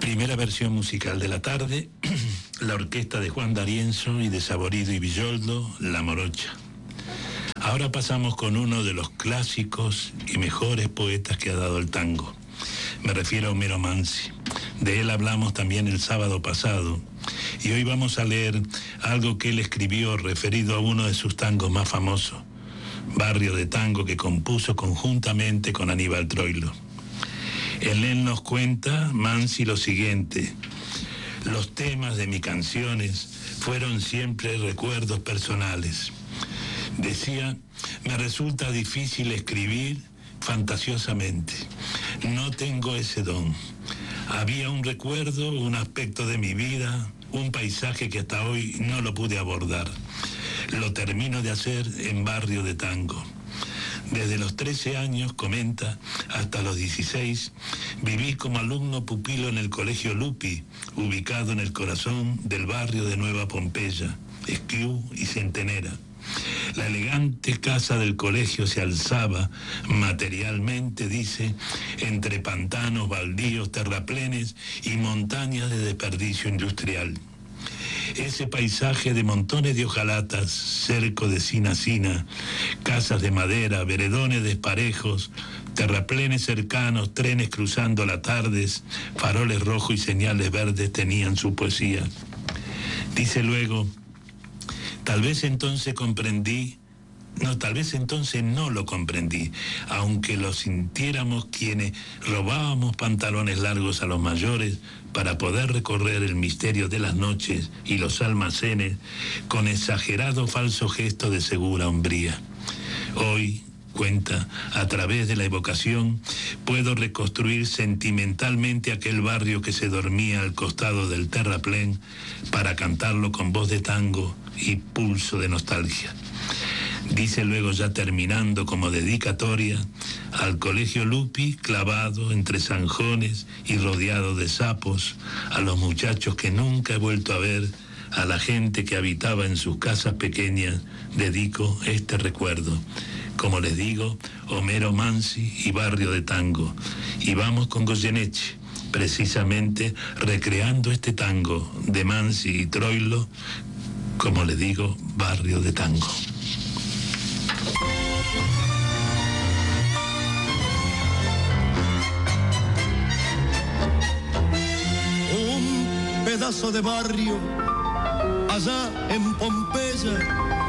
Primera versión musical de la tarde, la orquesta de Juan D'Arienzo y de Saborido y Villoldo, La Morocha. Ahora pasamos con uno de los clásicos y mejores poetas que ha dado el tango. Me refiero a Homero Mansi. De él hablamos también el sábado pasado. Y hoy vamos a leer algo que él escribió referido a uno de sus tangos más famosos, Barrio de Tango, que compuso conjuntamente con Aníbal Troilo. En él nos cuenta Mansi lo siguiente: los temas de mis canciones fueron siempre recuerdos personales. Decía, me resulta difícil escribir fantasiosamente. No tengo ese don. Había un recuerdo, un aspecto de mi vida, un paisaje que hasta hoy no lo pude abordar. Lo termino de hacer en Barrio de Tango. Desde los 13 años, comenta, hasta los 16, viví como alumno pupilo en el Colegio Lupi, ubicado en el corazón del barrio de Nueva Pompeya, Esquiú y Centenera. La elegante casa del colegio se alzaba materialmente, dice, entre pantanos, baldíos, terraplenes y montañas de desperdicio industrial. Ese paisaje de montones de hojalatas, cerco de sina, casas de madera, veredones desparejos, terraplenes cercanos, trenes cruzando las tardes, faroles rojos y señales verdes tenían su poesía. Dice luego, tal vez entonces no lo comprendí, aunque lo sintiéramos quienes robábamos pantalones largos a los mayores para poder recorrer el misterio de las noches y los almacenes con exagerado falso gesto de segura hombría. Hoy, cuenta, a través de la evocación, puedo reconstruir sentimentalmente aquel barrio que se dormía al costado del terraplén para cantarlo con voz de tango y pulso de nostalgia. Dice luego, ya terminando como dedicatoria, al Colegio Lupi, clavado entre zanjones y rodeado de sapos, a los muchachos que nunca he vuelto a ver, a la gente que habitaba en sus casas pequeñas, dedico este recuerdo. Como les digo, Homero Mansi y Barrio de Tango. Y vamos con Goyeneche, precisamente recreando este tango de Mansi y Troilo, como les digo, Barrio de Tango. Un pedazo de barrio allá en Pompeya